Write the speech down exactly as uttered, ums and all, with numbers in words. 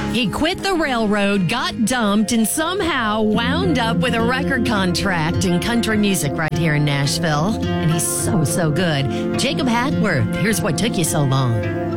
He quit the railroad, got dumped, and somehow wound up with a record contract in country music right here in Nashville. And he's so, so good. Jacob Hackworth, here's What Took You So Long.